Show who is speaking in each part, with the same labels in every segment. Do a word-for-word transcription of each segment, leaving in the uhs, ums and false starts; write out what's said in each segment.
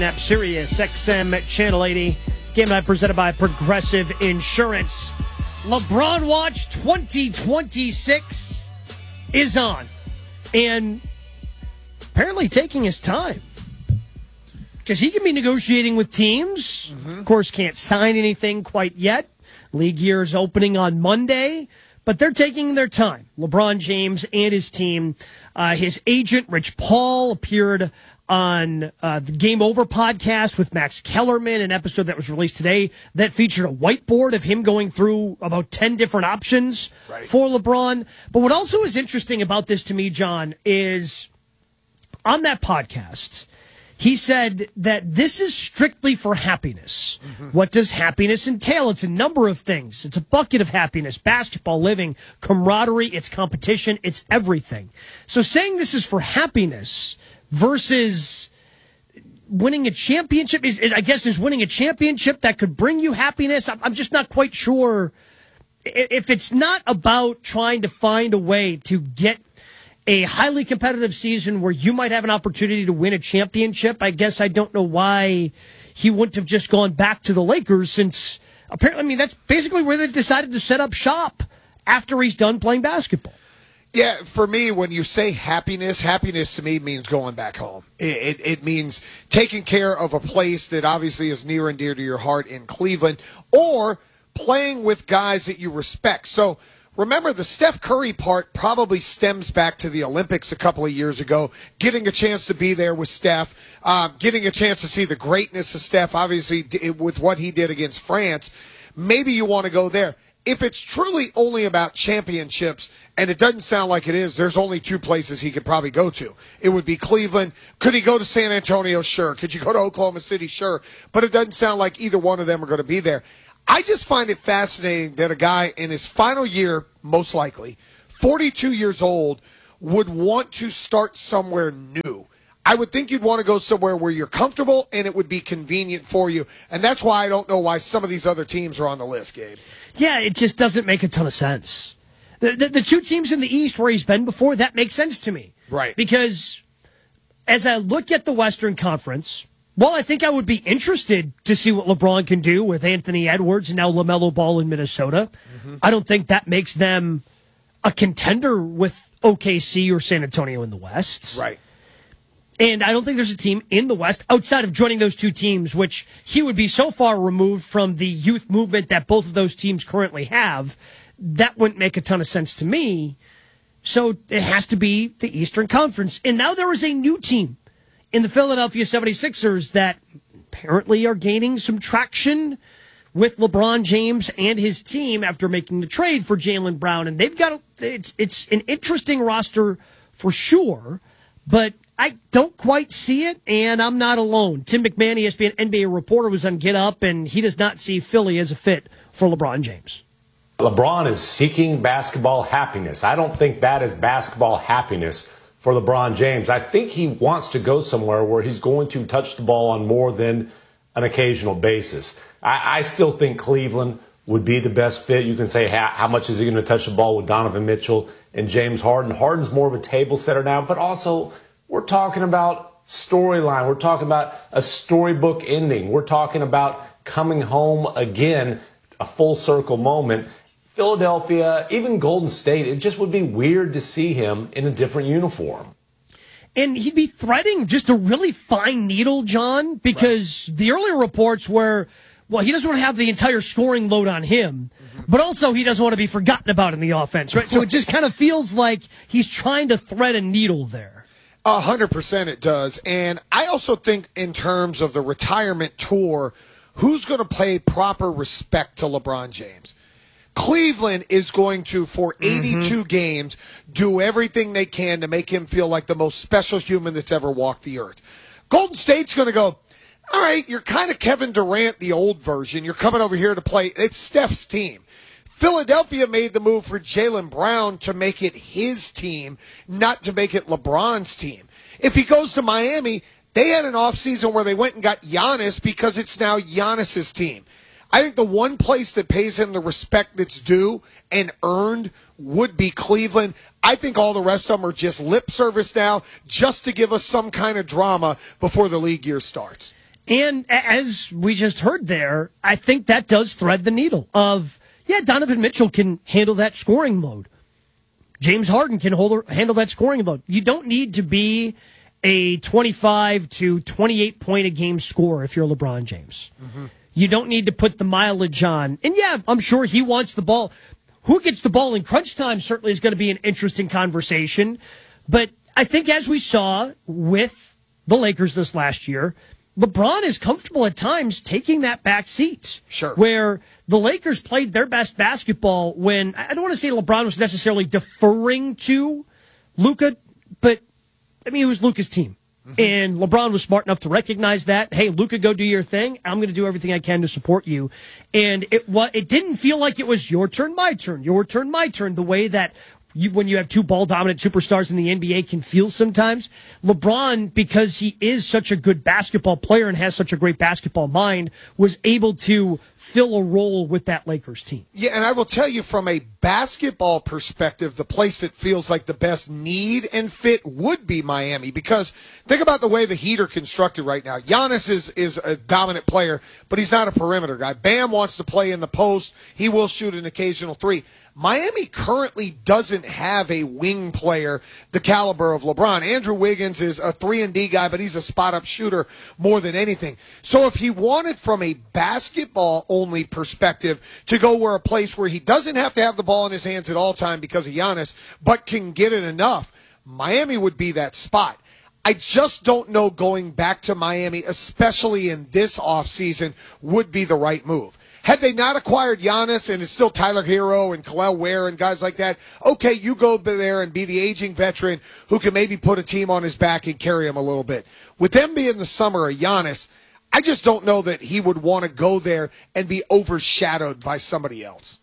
Speaker 1: App Sirius X M Channel eighty. Game night presented by Progressive Insurance. LeBron Watch twenty twenty-six is on. And apparently taking his time. Because he can be negotiating with teams. Mm-hmm. Of course, can't sign anything quite yet. League year is opening on Monday. But they're taking their time. LeBron James and his team. Uh, his agent, Rich Paul, appeared on uh, the Game Over podcast with Max Kellerman, an episode that was released today that featured a whiteboard of him going through about ten different options right. for LeBron. But what also is interesting about this to me, John, is on that podcast, he said that this is strictly for happiness. Mm-hmm. What does happiness entail? It's a number of things. It's a bucket of happiness, basketball, living, camaraderie, it's competition, it's everything. So saying this is for happiness versus winning a championship is, is, I guess, is winning a championship that could bring you happiness. I'm, I'm just not quite sure if it's not about trying to find a way to get a highly competitive season where you might have an opportunity to win a championship. I guess I don't know why he wouldn't have just gone back to the Lakers, since apparently, I mean, that's basically where they've decided to set up shop after he's done playing basketball.
Speaker 2: Yeah, for me, when you say happiness, happiness to me means going back home. It, it, it means taking care of a place that obviously is near and dear to your heart in Cleveland, or playing with guys that you respect. So remember, the Steph Curry part probably stems back to the Olympics a couple of years ago, getting a chance to be there with Steph, um, getting a chance to see the greatness of Steph, obviously, with what he did against France. Maybe you want to go there. If it's truly only about championships, and it doesn't sound like it is, there's only two places he could probably go to. It would be Cleveland. Could he go to San Antonio? Sure. Could you go to Oklahoma City? Sure. But it doesn't sound like either one of them are going to be there. I just find it fascinating that a guy in his final year, most likely, forty-two years old, would want to start somewhere new. I would think you'd want to go somewhere where you're comfortable and it would be convenient for you. And that's why I don't know why some of these other teams are on the list, Gabe.
Speaker 1: Yeah, it just doesn't make a ton of sense. The, the, the two teams in the East where he's been before, that makes sense to me.
Speaker 2: Right.
Speaker 1: Because as I look at the Western Conference, well, I think I would be interested to see what LeBron can do with Anthony Edwards and now LaMelo Ball in Minnesota. Mm-hmm. I don't think that makes them a contender with O K C or San Antonio in the West.
Speaker 2: Right.
Speaker 1: And I don't think there's a team in the West outside of joining those two teams, which he would be so far removed from the youth movement that both of those teams currently have. That wouldn't make a ton of sense to me. So it has to be the Eastern Conference. And now there is a new team in the Philadelphia seventy-sixers that apparently are gaining some traction with LeBron James and his team after making the trade for Jaylen Brown. And they've got, a, it's, it's an interesting roster for sure, but I don't quite see it, and I'm not alone. Tim McMahon, E S P N N B A reporter, was on Get Up, and he does not see Philly as a fit for LeBron James.
Speaker 3: LeBron is seeking basketball happiness. I don't think that is basketball happiness for LeBron James. I think he wants to go somewhere where he's going to touch the ball on more than an occasional basis. I, I still think Cleveland would be the best fit. You can say, how, how much is he going to touch the ball with Donovan Mitchell and James Harden? Harden's more of a table setter now, but also we're talking about storyline. We're talking about a storybook ending. We're talking about coming home again, a full circle moment. Philadelphia, even Golden State, it just would be weird to see him in a different uniform.
Speaker 1: And he'd be threading just a really fine needle, John, because right. the earlier reports were, well, he doesn't want to have the entire scoring load on him, mm-hmm. but also he doesn't want to be forgotten about in the offense, right? So it just kind of feels like he's trying to thread a needle there.
Speaker 2: A hundred percent it does. And I also think in terms of the retirement tour, who's going to pay proper respect to LeBron James? Cleveland is going to, for eighty-two mm-hmm. games, do everything they can to make him feel like the most special human that's ever walked the earth. Golden State's going to go, all right, you're kind of Kevin Durant, the old version. You're coming over here to play. It's Steph's team. Philadelphia made the move for Jaylen Brown to make it his team, not to make it LeBron's team. If he goes to Miami, they had an offseason where they went and got Giannis because it's now Giannis's team. I think the one place that pays him the respect that's due and earned would be Cleveland. I think all the rest of them are just lip service now, just to give us some kind of drama before the league year starts.
Speaker 1: And as we just heard there, I think that does thread the needle of, yeah, Donovan Mitchell can handle that scoring load. James Harden can hold, handle that scoring load. You don't need to be a twenty-five to twenty-eight point a game scorer if you're LeBron James. Mm-hmm. You don't need to put the mileage on. And yeah, I'm sure he wants the ball. Who gets the ball in crunch time certainly is going to be an interesting conversation. But I think as we saw with the Lakers this last year, LeBron is comfortable at times taking that back seat.
Speaker 2: Sure.
Speaker 1: Where the Lakers played their best basketball when, I don't want to say LeBron was necessarily deferring to Luka, but I mean, it was Luka's team. Mm-hmm. And LeBron was smart enough to recognize that. Hey, Luka, go do your thing. I'm going to do everything I can to support you. And it was, it didn't feel like it was your turn, my turn, your turn, my turn, the way that you, when you have two ball-dominant superstars in the N B A can feel sometimes. LeBron, because he is such a good basketball player and has such a great basketball mind, was able to fill a role with that Lakers team.
Speaker 2: Yeah, and I will tell you from a basketball perspective, the place that feels like the best need and fit would be Miami, because think about the way the Heat are constructed right now. Giannis is, is a dominant player, but he's not a perimeter guy. Bam wants to play in the post. He will shoot an occasional three. Miami currently doesn't have a wing player the caliber of LeBron. Andrew Wiggins is a three and D guy, but he's a spot-up shooter more than anything. So if he wanted from a basketball-only perspective to go where a place where he doesn't have to have the ball in his hands at all time because of Giannis, but can get it enough, Miami would be that spot. I just don't know going back to Miami, especially in this offseason, would be the right move. Had they not acquired Giannis and it's still Tyler Hero and Khalil Ware and guys like that, okay, you go there and be the aging veteran who can maybe put a team on his back and carry him a little bit. With them being the summer of Giannis, I just don't know that he would want to go there and be overshadowed by somebody else.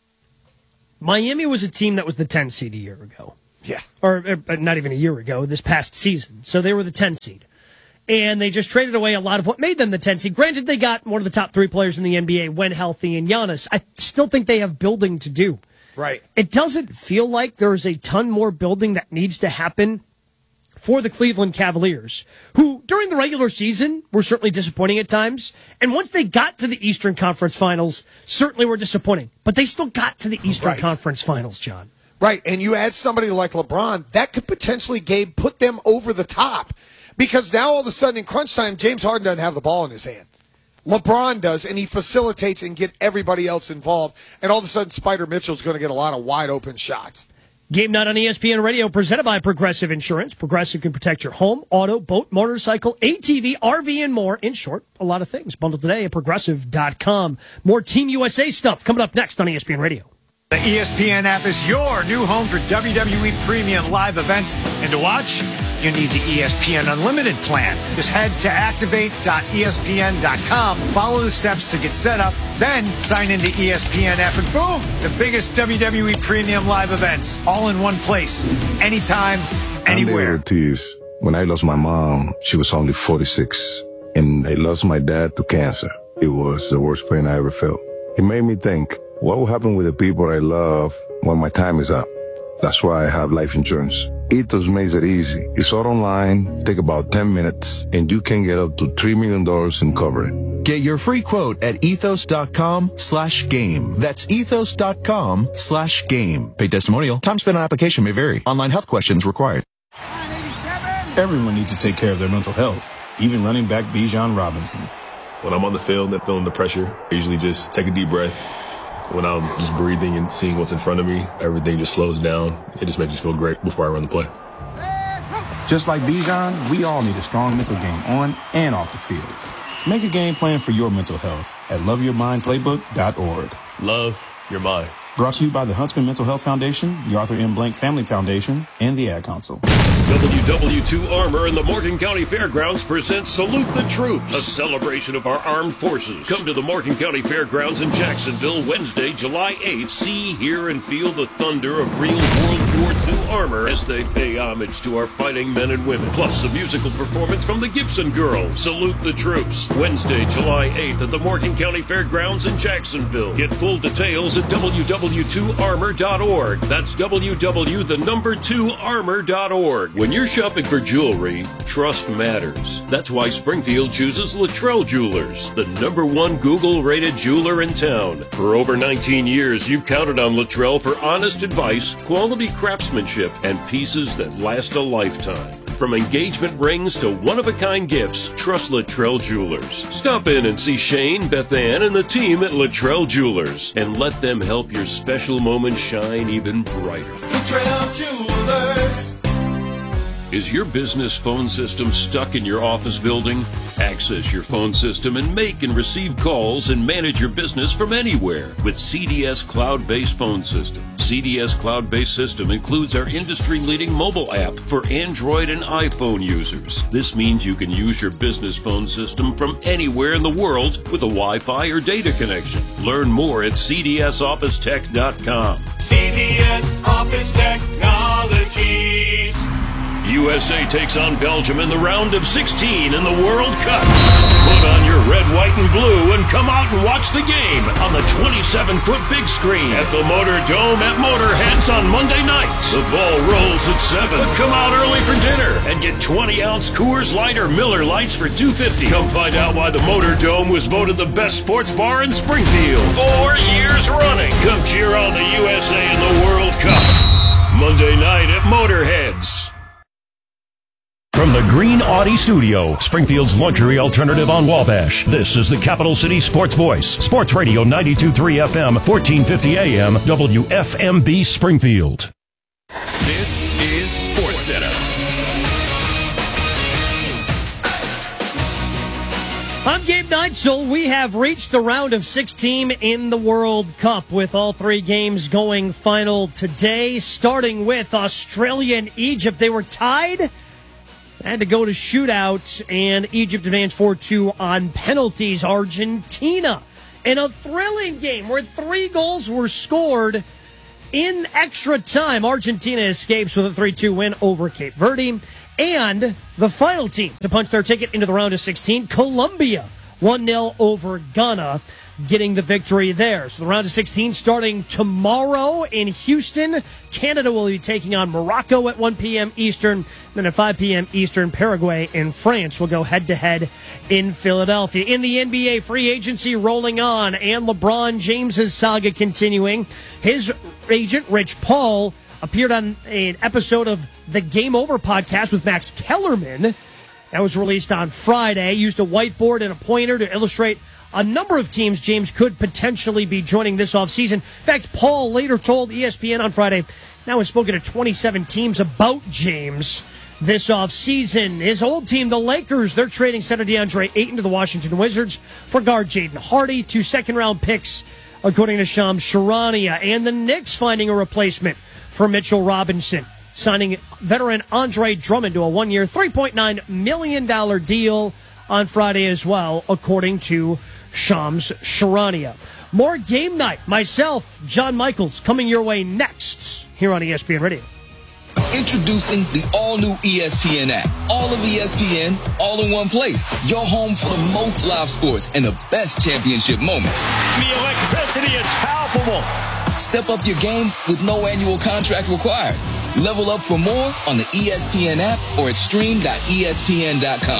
Speaker 1: Miami was a team that was the ten seed a year ago.
Speaker 2: Yeah.
Speaker 1: Or, or not even a year ago, this past season. So they were the ten seed. And they just traded away a lot of what made them the ten seed. Granted, they got one of the top three players in the N B A when healthy in Giannis. I still think they have building to do.
Speaker 2: Right.
Speaker 1: It doesn't feel like there's a ton more building that needs to happen for the Cleveland Cavaliers, who during the regular season were certainly disappointing at times. And once they got to the Eastern Conference Finals, certainly were disappointing. But they still got to the Eastern right. Conference Finals, John.
Speaker 2: Right. And you add somebody like LeBron, that could potentially, Gabe, put them over the top. Because now all of a sudden in crunch time, James Harden doesn't have the ball in his hand. LeBron does, and he facilitates and get everybody else involved. And all of a sudden, Spider Mitchell's going to get a lot of wide open shots.
Speaker 1: Game Night on E S P N Radio, presented by Progressive Insurance. Progressive can protect your home, auto, boat, motorcycle, A T V, R V, and more. In short, a lot of things. Bundled today at Progressive dot com. More Team U S A stuff coming up next on E S P N Radio.
Speaker 4: The E S P N app is your new home for W W E Premium live events. And to watch, you need the E S P N Unlimited plan. Just head to activate dot E S P N dot com, follow the steps to get set up, then sign into E S P N app, and boom, the biggest W W E Premium live events, all in one place, anytime, anywhere.
Speaker 5: I'm Ortiz. When I lost my mom, she was only forty-six, and I lost my dad to cancer. It was the worst pain I ever felt. It made me think, what will happen with the people I love when my time is up? That's why I have life insurance. Ethos makes it easy. It's all online, take about ten minutes, and you can get up to three million dollars in coverage.
Speaker 6: Get your free quote at ethos dot com slash game. That's ethos dot com slash game. Paid testimonial. Time spent on application may vary. Online health questions required.
Speaker 7: Everyone needs to take care of their mental health, even running back Bijan Robinson.
Speaker 8: When I'm on the field and feeling the pressure, I usually just take a deep breath. When I'm just breathing and seeing what's in front of me, everything just slows down. It just makes me feel great before I run the play.
Speaker 7: Just like Bijan, we all need a strong mental game on and off the field. Make a game plan for your mental health at love your mind playbook dot org.
Speaker 8: Love your mind.
Speaker 7: Brought to you by the Huntsman Mental Health Foundation, the Arthur M. Blank Family Foundation, and the Ad Council.
Speaker 9: W W two Armor and the Morgan County Fairgrounds presents Salute the Troops, a celebration of our armed forces. Come to the Morgan County Fairgrounds in Jacksonville Wednesday, July eighth. See, hear, and feel the thunder of real World War Two armor as they pay homage to our fighting men and women. Plus a musical performance from the Gibson Girls. Salute the Troops, Wednesday, July eighth at the Morgan County Fairgrounds in Jacksonville. Get full details at W W w two armor dot org. That's w w the number two armor dot org. When you're shopping for jewelry, trust matters. That's why Springfield chooses Luttrell Jewelers, the number one Google-rated jeweler in town. For over nineteen years, you've counted on Luttrell for honest advice, quality craftsmanship, and pieces that last a lifetime. From engagement rings to one-of-a-kind gifts, trust Luttrell Jewelers. Stop in and see Shane, Beth Ann, and the team at Luttrell Jewelers, and let them help your special moment shine even brighter.
Speaker 10: Luttrell Jewelers.
Speaker 9: Is your business phone system stuck in your office building? Access your phone system and make and receive calls and manage your business from anywhere with C D S Cloud-Based Phone System. C D S Cloud-Based System includes our industry-leading mobile app for Android and iPhone users. This means you can use your business phone system from anywhere in the world with a Wi-Fi or data connection. Learn more at c d s office tech dot com.
Speaker 10: C D S Office Technologies.
Speaker 9: U S A takes on Belgium in the round of sixteen in the World Cup. Put on your red, white, and blue and come out and watch the game on the twenty-seven foot big screen at the Motor Dome at Motorheads on Monday night. The ball rolls at seven. Come out early for dinner and get twenty ounce Coors Light or Miller Lights for two fifty. Come find out why the Motor Dome was voted the best sports bar in Springfield four years running. Come cheer on the U S A in the World Cup Monday night at Motorheads.
Speaker 11: From the Green Audi Studio, Springfield's luxury alternative on Wabash, this is the Capital City Sports Voice, Sports Radio ninety-two point three F M, fourteen fifty A M, W F M B Springfield.
Speaker 10: This is Sports Center.
Speaker 1: I'm Gabe Neitzel. We have reached the round of sixteen in the World Cup with all three games going final today, starting with Australia and Egypt. They were tied. Had to go to shootout, and Egypt advanced four two on penalties. Argentina in a thrilling game where three goals were scored in extra time. Argentina escapes with a three two win over Cape Verde. And the final team to punch their ticket into the round of sixteen, Colombia, one nil over Ghana, getting the victory there. So the round of sixteen starting tomorrow in Houston. Canada will be taking on Morocco at one p.m. Eastern. Then at five p.m. Eastern, Paraguay and France will go head-to-head in Philadelphia. In the N B A, free agency rolling on and LeBron James' saga continuing. His agent, Rich Paul, appeared on an episode of the Game Over podcast with Max Kellerman. That was released on Friday. Used a whiteboard and a pointer to illustrate a number of teams James could potentially be joining this offseason. In fact, Paul later told E S P N on Friday, now has spoken to twenty-seven teams about James this offseason. His old team, the Lakers, they're trading center DeAndre Ayton to the Washington Wizards for guard Jaden Hardy, two second-round picks, according to Shams Charania. And the Knicks finding a replacement for Mitchell Robinson, signing veteran Andre Drummond to a one-year, three point nine million dollars deal on Friday as well, according to Shams Charania. More game night. Myself, John Michaels, coming your way next here on E S P N Radio.
Speaker 12: Introducing the all-new E S P N app. All of E S P N, all in one place. Your home for the most live sports and the best championship moments.
Speaker 10: The electricity is palpable.
Speaker 12: Step up your game with no annual contract required. Level up for more on the E S P N app or at stream dot E S P N dot com.